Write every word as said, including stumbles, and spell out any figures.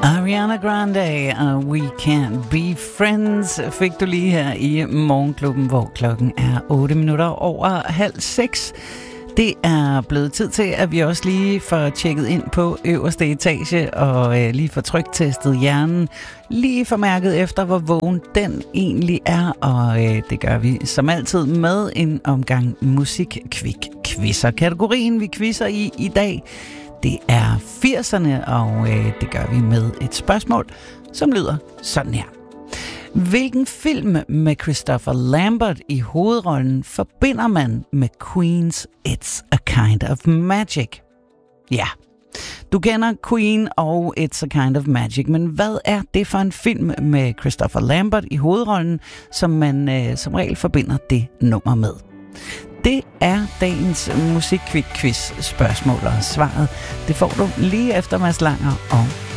Ariana Grande og We Can't Be Friends fik du lige her i Morgenklubben, hvor klokken er otte minutter over halv seks. Det er blevet tid til, at vi også lige får tjekket ind på øverste etage og øh, lige får tryktestet hjernen. Lige får mærket efter, hvor vågen den egentlig er, og øh, det gør vi som altid med en omgang musik-kvik-quizzer. Kategorien, vi quizzer i i dag, det er firserne, og øh, det gør vi med et spørgsmål, som lyder sådan her. Hvilken film med Christopher Lambert i hovedrollen forbinder man med Queen's It's a Kind of Magic? Ja, du kender Queen og It's a Kind of Magic, men hvad er det for en film med Christopher Lambert i hovedrollen, som man øh, som regel forbinder det nummer med? Det er dagens musikquiz-quiz spørgsmål, og svaret det får du lige efter Mads Langer og